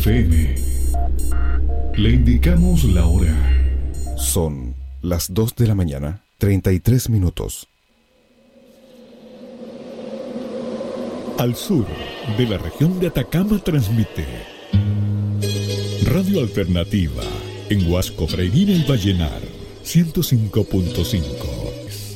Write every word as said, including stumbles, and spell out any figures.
F M. Le indicamos la hora. Son las dos de la mañana, treinta y tres minutos. Al sur de la región de Atacama transmite Radio Alternativa en Huasco, Freirina y Vallenar, ciento cinco punto cinco.